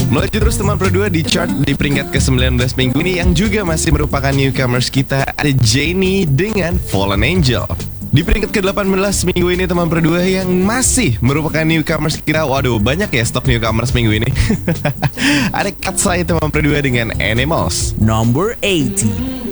Melaju terus teman Pro 2 di chart di peringkat ke-19 minggu ini yang juga masih merupakan newcomers kita, ada Jennie dengan Fallen Angel. Di peringkat ke-18 minggu ini teman Pro 2 yang masih merupakan newcomers kita. Waduh, banyak ya stok newcomers minggu ini. Ada Katsai teman Pro 2 dengan Animals. Number 80.